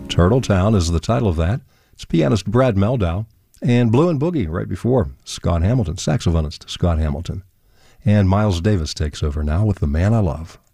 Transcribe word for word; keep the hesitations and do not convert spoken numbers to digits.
Turtle Town is the title of that. It's pianist Brad Mehldau. And Blue and Boogie right before Scott Hamilton, saxophonist Scott Hamilton. And Miles Davis takes over now with The Man I Love.